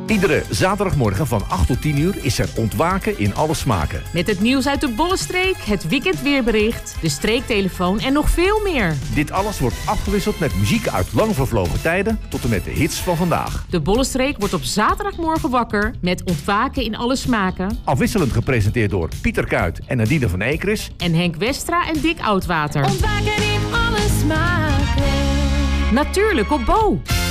Iedere zaterdagmorgen van 8 tot 10 uur is er Ontwaken in alle smaken. Met het nieuws uit de Bollenstreek, het weekendweerbericht, de streektelefoon en nog veel meer. Dit alles wordt afgewisseld met muziek uit lang vervlogen tijden tot en met de hits van vandaag. De Bollenstreek wordt op zaterdagmorgen wakker met Ontwaken in alle smaken. Afwisselend gepresenteerd door Pieter Kuit en Nadine van Ekris. En Henk Westra en Dick Oudwater. Ontwaken in alle smaken. Natuurlijk op Bo.